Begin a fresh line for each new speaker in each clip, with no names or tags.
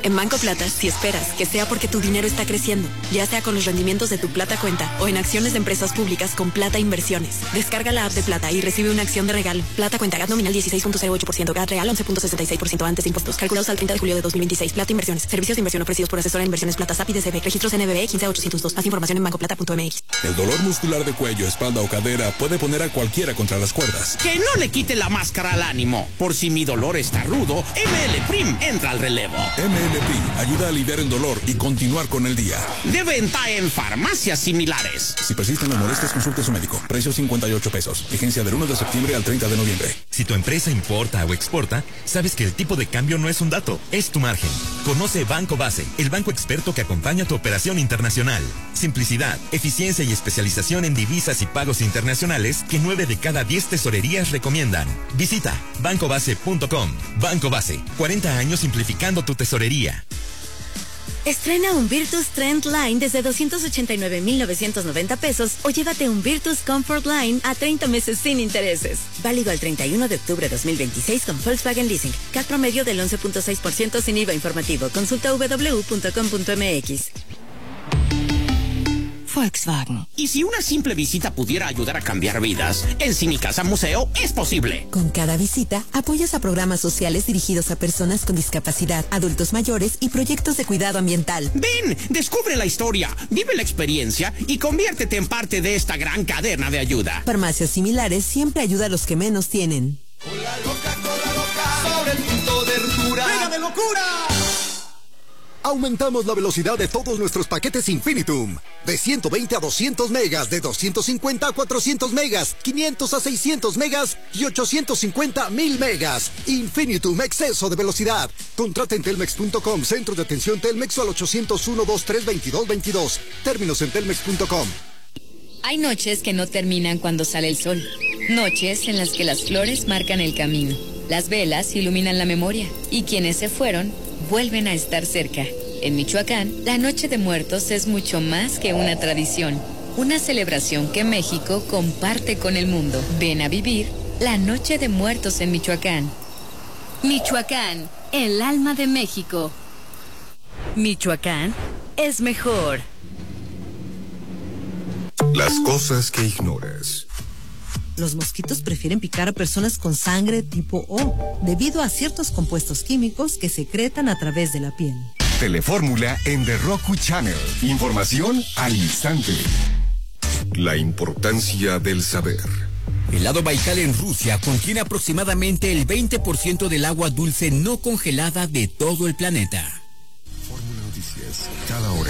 En Banco Plata, si esperas que sea porque tu dinero está creciendo, ya sea con los rendimientos de tu Plata Cuenta o en acciones de empresas públicas con Plata Inversiones. Descarga la app de Plata y recibe una acción de regalo. Plata Cuenta, GAT nominal 16.08%, GAT real 11.66% antes de impuestos. Calculados al 30 de julio de 2026. Plata Inversiones. Servicios de inversión ofrecidos por asesora de inversiones Plata SAP y DCB. Registros NBB 15802. Más información en bancoplata.mx.
El dolor muscular de cuello, espalda o cadera puede poner a cualquiera contra las cuerdas.
Que no le quite la máscara al ánimo. Por si mi dolor está rudo, ML Prim entra al relevo.
ML Prim ayuda a aliviar el dolor y continuar con el día.
De venta en farmacias similares.
Si persisten las molestias, consulte a su médico. Precio 58 pesos. Vigencia del 1 de septiembre al 30 de noviembre.
Si tu empresa importa o exporta, sabes que el tipo de cambio no es un dato, es tu margen. Conoce Banco Base, el banco experto que acompaña tu operación internacional. Simplicidad, eficiencia y especialización en divisas y pagos internacionales que 9 de cada 10 tesorerías recomiendan. Visita bancobase.com. Banco Base, 40 años simplificando tu tesorería.
Estrena un Virtus Trend Line desde 289,990 pesos o llévate un Virtus Comfort Line a 30 meses sin intereses. Válido al 31 de octubre de 2026 con Volkswagen Leasing. CAT promedio del 11.6% sin IVA informativo. Consulta www.com.mx.
Volkswagen.
Y si una simple visita pudiera ayudar a cambiar vidas, en Cinicasa Museo es posible.
Con cada visita, apoyas a programas sociales dirigidos a personas con discapacidad, adultos mayores y proyectos de cuidado ambiental.
Ven, descubre la historia, vive la experiencia y conviértete en parte de esta gran cadena de ayuda.
Farmacias similares siempre ayuda a los que menos tienen.
Con la loca, sobre el punto de ruptura. ¡Venga de locura!
Aumentamos la velocidad de todos nuestros paquetes Infinitum. De 120 a 200 megas, de 250 a 400 megas, 500 a 600 megas y 850 a 1000 megas. Infinitum, exceso de velocidad. Contrata en telmex.com, centro de atención Telmex o al 801-2322-22. Términos en telmex.com.
Hay noches que no terminan cuando sale el sol. Noches en las que las flores marcan el camino. Las velas iluminan la memoria. Y quienes se fueron vuelven a estar cerca. En Michoacán, la Noche de Muertos es mucho más que una tradición. Una celebración que México comparte con el mundo. Ven a vivir la Noche de Muertos en Michoacán. Michoacán, el alma de México. Michoacán es mejor.
Las cosas que ignoras.
Los mosquitos prefieren picar a personas con sangre tipo O, debido a ciertos compuestos químicos que secretan a través de la piel.
Telefórmula en The Roku Channel. Información al instante. La importancia del saber.
El lago Baikal en Rusia contiene aproximadamente el 20% del agua dulce no congelada de todo el planeta.
Fórmula Noticias, cada hora.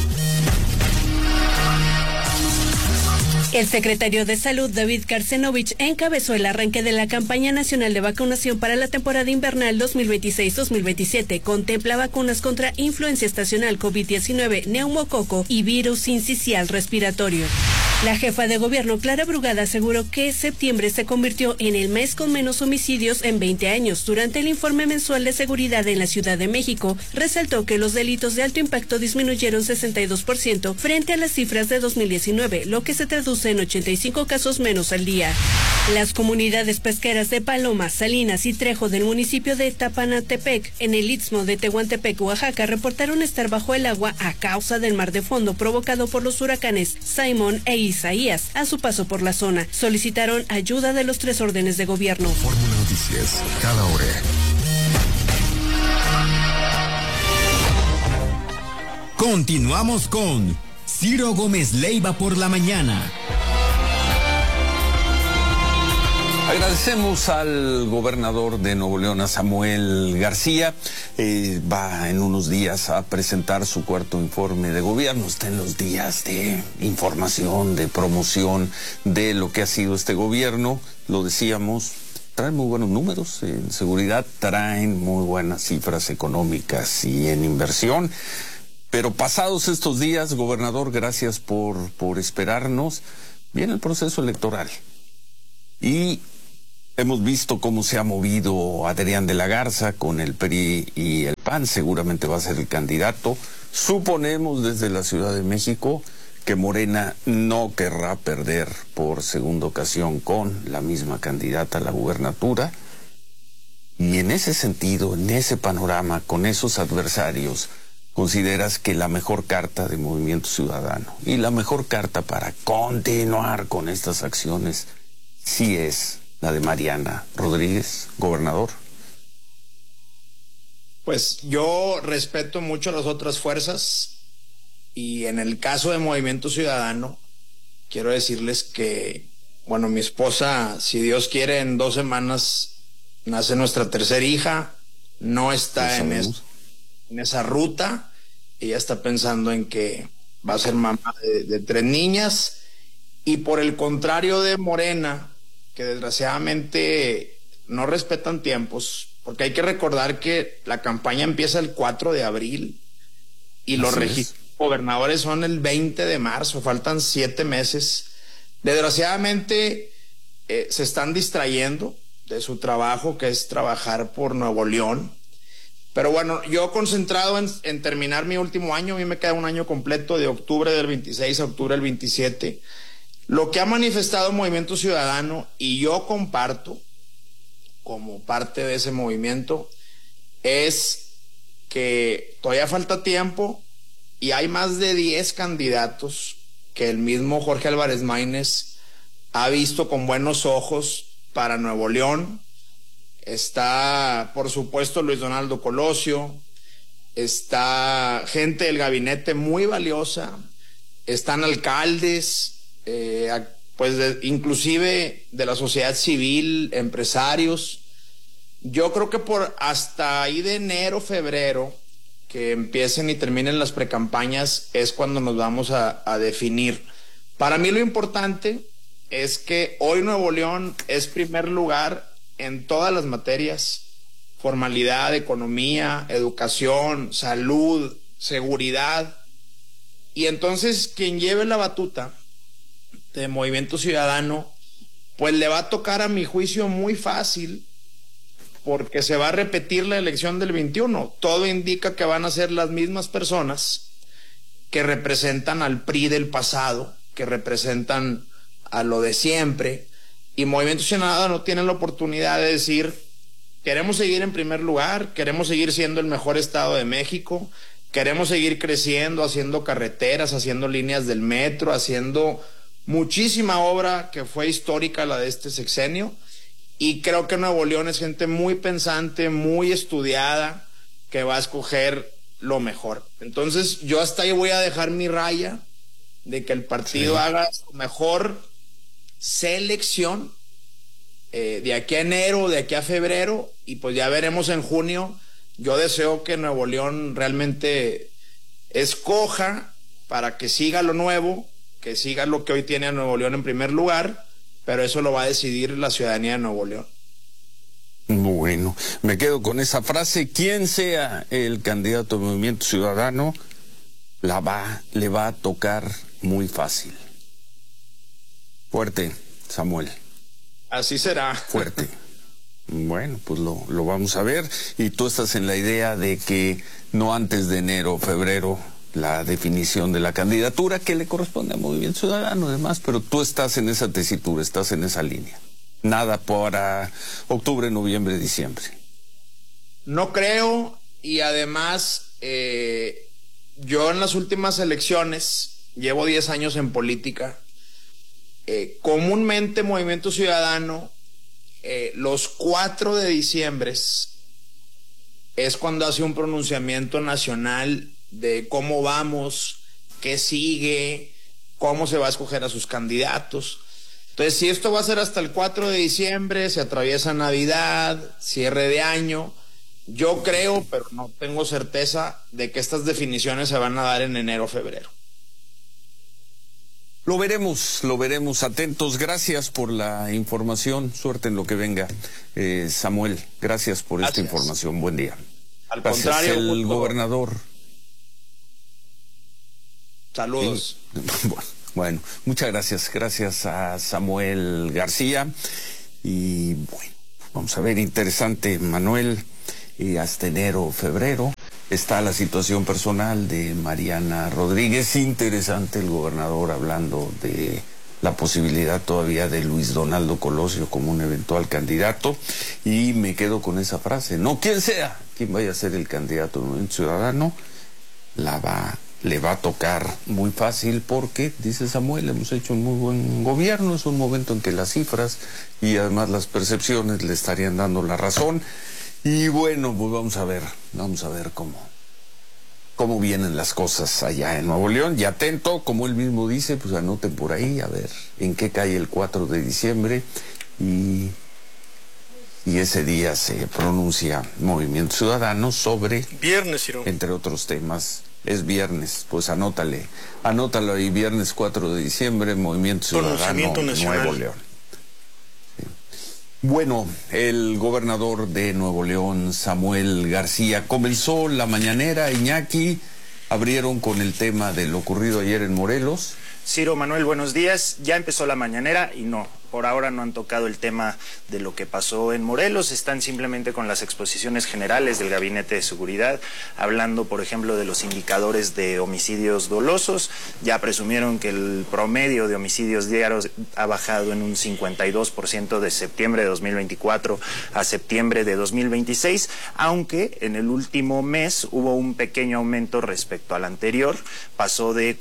El secretario de Salud, David Karsenovich, encabezó el arranque de la campaña nacional de vacunación para la temporada invernal 2026-2027. Contempla vacunas contra influenza estacional, COVID-19, neumococo y virus sincicial respiratorio. La jefa de gobierno, Clara Brugada, aseguró que septiembre se convirtió en el mes con menos homicidios en 20 años. Durante el informe mensual de seguridad en la Ciudad de México, resaltó que los delitos de alto impacto disminuyeron 62% frente a las cifras de 2019, lo que se traduce en 85 casos menos al día. Las comunidades pesqueras de Paloma, Salinas y Trejo del municipio de Tapanatepec, en el istmo de Tehuantepec, Oaxaca, reportaron estar bajo el agua a causa del mar de fondo provocado por los huracanes Simón e Isaías a su paso por la zona. Solicitaron ayuda de los 3 órdenes de gobierno.
Fórmula Noticias, cada hora.
Continuamos con Ciro Gómez Leiva por la mañana.
Agradecemos al gobernador de Nuevo León, a Samuel García. Va en unos días a presentar su cuarto informe de gobierno. Está en los días de información, de promoción de lo que ha sido este gobierno. Lo decíamos, traen muy buenos números en seguridad, traen muy buenas cifras económicas y en inversión. Pero pasados estos días, gobernador, gracias por esperarnos. Viene el proceso electoral. Y hemos visto cómo se ha movido Adrián de la Garza con el PRI y el PAN. Seguramente va a ser el candidato. Suponemos desde la Ciudad de México que Morena no querrá perder por segunda ocasión con la misma candidata a la gubernatura. Y en ese sentido, en ese panorama, con esos adversarios, ¿consideras que la mejor carta de Movimiento Ciudadano y la mejor carta para continuar con estas acciones sí es la de Mariana Rodríguez, gobernador?
Pues yo respeto mucho a las otras fuerzas y en el caso de Movimiento Ciudadano, quiero decirles que, bueno, mi esposa, si Dios quiere, en 2 semanas nace nuestra tercera hija, no está en esa ruta, ella está pensando en que va a ser mamá de 3 niñas, y por el contrario de Morena, que desgraciadamente no respetan tiempos, porque hay que recordar que la campaña empieza el 4 de abril y los registros gobernadores son el 20 de marzo, faltan 7 meses. Desgraciadamente se están distrayendo de su trabajo, que es trabajar por Nuevo León. Pero bueno, yo concentrado en terminar mi último año, a mí me queda un año completo de octubre del 26 a octubre del 27. Lo que ha manifestado Movimiento Ciudadano, y yo comparto como parte de ese movimiento, es que todavía falta tiempo y hay más de 10 candidatos que el mismo Jorge Álvarez Maínez ha visto con buenos ojos para Nuevo León. Está, por supuesto, Luis Donaldo Colosio, está gente del gabinete muy valiosa, están alcaldes, inclusive de la sociedad civil, empresarios. Yo creo que por hasta ahí de enero, febrero, que empiecen y terminen las precampañas, es cuando nos vamos a definir. Para mí lo importante es que hoy Nuevo León es primer lugar en todas las materias: formalidad, economía, educación, salud, seguridad. Y entonces quien lleve la batuta de Movimiento Ciudadano, pues le va a tocar, a mi juicio, muy fácil, porque se va a repetir la elección del 21. Todo indica que van a ser las mismas personas que representan al PRI del pasado, que representan a lo de siempre, y Movimiento Ciudadano tiene la oportunidad de decir: queremos seguir en primer lugar, queremos seguir siendo el mejor estado de México, queremos seguir creciendo, haciendo carreteras, haciendo líneas del metro, haciendo muchísima obra que fue histórica, la de este sexenio. Y creo que Nuevo León es gente muy pensante, muy estudiada, que va a escoger lo mejor. Entonces yo hasta ahí voy a dejar mi raya de que el partido haga su mejor selección de aquí a enero, de aquí a febrero, y pues ya veremos en junio. Yo deseo que Nuevo León realmente escoja para que siga lo nuevo, que siga lo que hoy tiene a Nuevo León en primer lugar, pero eso lo va a decidir la ciudadanía de Nuevo León.
Bueno, me quedo con esa frase: quien sea el candidato de Movimiento Ciudadano, le va a tocar muy fácil. Fuerte, Samuel.
Así será.
Fuerte. Bueno, pues lo vamos a ver. Y tú estás en la idea de que no antes de enero o febrero la definición de la candidatura, que le corresponde a Movimiento Ciudadano además, pero tú estás en esa tesitura, estás en esa línea. Nada para octubre, noviembre, diciembre.
No creo, y además yo en las últimas elecciones, llevo 10 años en política, comúnmente Movimiento Ciudadano, los 4 de diciembre es cuando hace un pronunciamiento nacional de cómo vamos, qué sigue, cómo se va a escoger a sus candidatos. Entonces, si esto va a ser hasta el 4 de diciembre, se atraviesa Navidad, cierre de año, yo creo, pero no tengo certeza, de que estas definiciones se van a dar en enero o febrero.
Lo veremos atentos. Gracias por la información, suerte en lo que venga. Samuel, gracias por esta información, buen día.
Al
gracias,
contrario,
el gobernador.
Saludos.
Bueno, muchas gracias a Samuel García. Y bueno, vamos a ver, interesante, Manuel, y hasta enero, febrero está la situación personal de Mariana Rodríguez. Interesante, el gobernador hablando de la posibilidad todavía de Luis Donaldo Colosio como un eventual candidato, y me quedo con esa frase, no quien sea, quien vaya a ser el candidato del Movimiento Ciudadano, le va a tocar muy fácil porque, dice Samuel, hemos hecho un muy buen gobierno, es un momento en que las cifras y además las percepciones le estarían dando la razón, y bueno, pues vamos a ver cómo vienen las cosas allá en Nuevo León, y atento, como él mismo dice, pues anoten por ahí, a ver en qué cae el 4 de diciembre, y ese día se pronuncia Movimiento Ciudadano sobre,
viernes, Ciro,
entre otros temas, es viernes, pues anótalo ahí, viernes 4 de diciembre, Movimiento Ciudadano, Nuevo León. Bueno, el gobernador de Nuevo León, Samuel García, comenzó la mañanera. Iñaki, abrieron con el tema de lo ocurrido ayer en Morelos.
Ciro, Manuel, buenos días. Ya empezó la mañanera y no, por ahora no han tocado el tema de lo que pasó en Morelos, están simplemente con las exposiciones generales del Gabinete de Seguridad, hablando, por ejemplo, de los indicadores de homicidios dolosos. Ya presumieron que el promedio de homicidios diarios ha bajado en un 52% de septiembre de 2024 a septiembre de 2026, aunque en el último mes hubo un pequeño aumento respecto al anterior, pasó de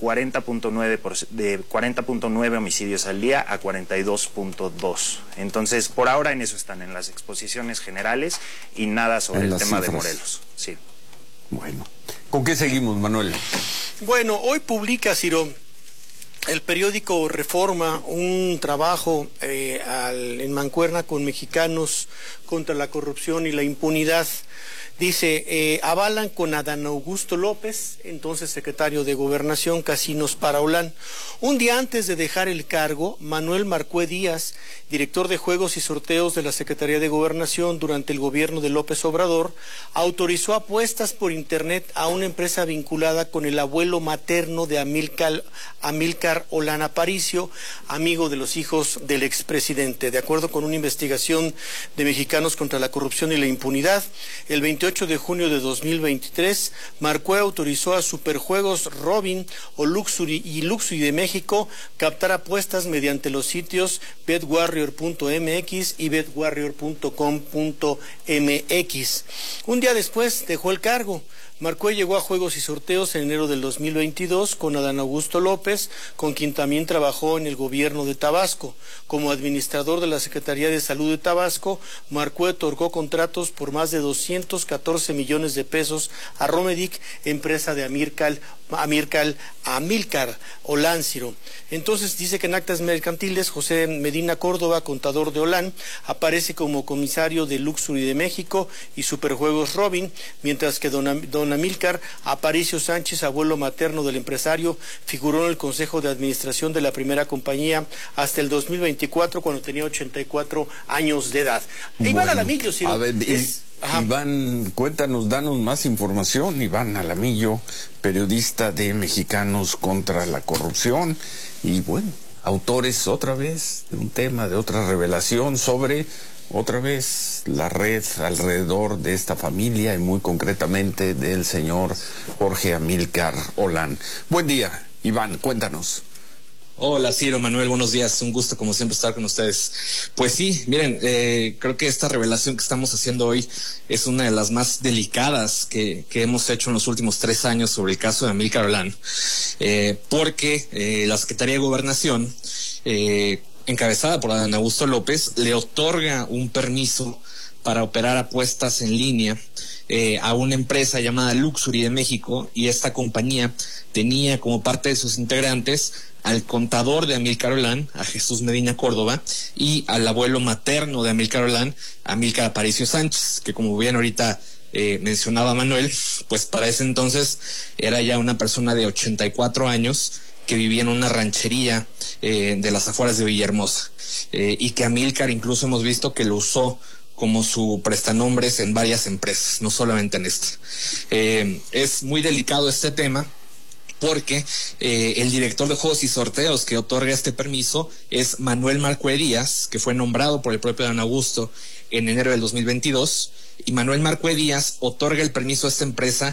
40.9 homicidios al día a 42.2. Entonces, por ahora en eso están, en las exposiciones generales y nada sobre el tema de Morelos. Sí.
Bueno, ¿con qué seguimos, Manuel?
Bueno, hoy publica, Ciro, el periódico Reforma un trabajo en mancuerna con Mexicanos contra la Corrupción y la Impunidad. Dice, avalan con Adán Augusto López, entonces secretario de Gobernación, casinos para Olán. Un día antes de dejar el cargo, Manuel Marcué Díaz, director de Juegos y Sorteos de la Secretaría de Gobernación durante el gobierno de López Obrador, autorizó apuestas por internet a una empresa vinculada con el abuelo materno de Amílcar Olán Aparicio, amigo de los hijos del expresidente. De acuerdo con una investigación de Mexicanos contra la Corrupción y la Impunidad, el 28 de junio de 2023, Marcué autorizó a Superjuegos Robin o Luxury de México captar apuestas mediante los sitios betwarrior.mx y betwarrior.com.mx. Un día después dejó el cargo. Marcué llegó a Juegos y Sorteos en enero del 2022 con Adán Augusto López, con quien también trabajó en el gobierno de Tabasco. Como administrador de la Secretaría de Salud de Tabasco, Marcué otorgó contratos por más de 214 millones de pesos a Romedic, empresa de Amílcar Olán, Ciro. Entonces dice que en actas mercantiles José Medina Córdoba, contador de Olán, aparece como comisario de Luxury de México y Superjuegos Robin, mientras que don Amílcar Aparicio Sánchez, abuelo materno del empresario, figuró en el Consejo de Administración de la primera compañía hasta el 2024, cuando tenía 84 años de edad. Iván Alamillo, Ciro,
a ver, Iván, cuéntanos, danos más información. Iván Alamillo, periodista de Mexicanos contra la Corrupción, y bueno, autores otra vez de un tema, de otra revelación sobre otra vez la red alrededor de esta familia y muy concretamente del señor Jorge Amílcar Olán. Buen día, Iván, cuéntanos.
Hola, Ciro, Manuel, buenos días, un gusto como siempre estar con ustedes. Pues sí, miren, creo que esta revelación que estamos haciendo hoy es una de las más delicadas que hemos hecho en los últimos 3 años sobre el caso de Amílcar Olán, porque la Secretaría de Gobernación, encabezada por Adán Augusto López, le otorga un permiso para operar apuestas en línea a una empresa llamada Luxury de México, y esta compañía tenía como parte de sus integrantes al contador de Amílcar Olán, a Jesús Medina Córdoba, y al abuelo materno de Amílcar Olán, Amílcar Aparicio Sánchez, que como bien ahorita mencionaba Manuel, pues para ese entonces era ya una persona de 84 años que vivía en una ranchería de las afueras de Villahermosa, y que Amílcar incluso hemos visto que lo usó como su prestanombres en varias empresas, no solamente en esta. Es muy delicado este tema porque el director de Juegos y Sorteos que otorga este permiso es Manuel Marcué Díaz, que fue nombrado por el propio Adán Augusto en enero del 2022, y Manuel Marcué Díaz otorga el permiso a esta empresa